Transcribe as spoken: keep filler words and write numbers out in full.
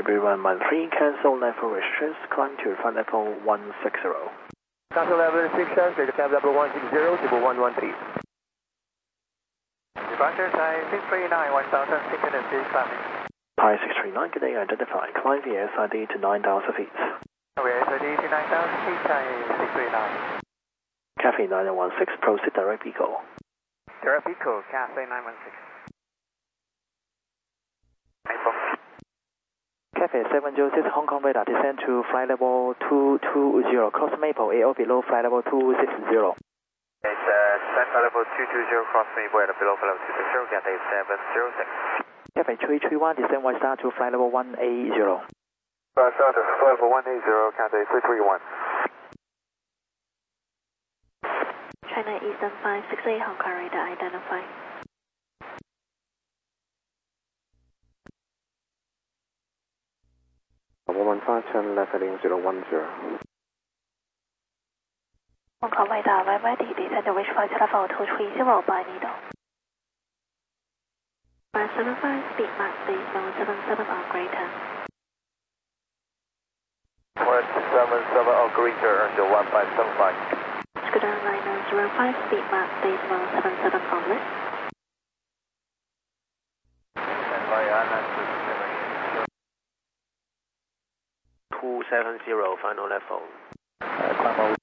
one one three, cancel level restrictions, climb to flight level one sixty. Cancel level restrictions, take the cab level one sixty, table one one three. Departure time six three nine, one thousand six hundred feet climbing. Pi six three nine, good day, identify, climb via S I D to nine thousand feet. Okay, S I D to nine thousand feet, time six three nine. Cafe nine one six, proceed direct eco. Direct eco, Cafe nine one six. Cafe seven zero six, Hong Kong radar, descend to flight level two two zero, cross Maple, A O below flight level two six zero. It's uh, descend flight level two two zero, cross Maple, below flight level two six zero, Cathay seven zero six. Cafe three three one, descend White Star to flight level one eighty. White Star to flight level one eighty, Cathay three three one. China Eastern five six eight, Hong Kong radar, identify. one one five, turn left heading zero one zero. Hong Kong radar, Y Y D, descend to reach flight level two three zero by needle. one seven five, speed max, base one seven seven or greater. one seven seven or greater, until one five seven five. Scooter Liner zero five, speed max, base one seven seven on list. two seven zero, final level. Uh, climb